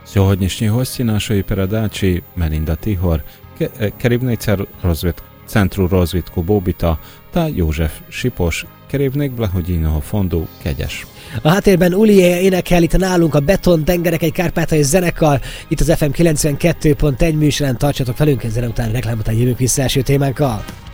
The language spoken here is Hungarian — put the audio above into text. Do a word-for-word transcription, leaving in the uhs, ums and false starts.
Sсегодняшние гости нашої передачі Мелінда Тігор, керівниця розвитку Центру розвитку Бобіта, та József Sipos, kerívnék благодійного фонду Kegyes. A háttérben Ulie énekel itt nálunk a Beton Tengerek, egy kárpátaljai zenekar, itt az ef em kilencvenkettő pont egy műsorán. Tartsatok velünk, ezen után reklám után jövünk vissza első témánkkal.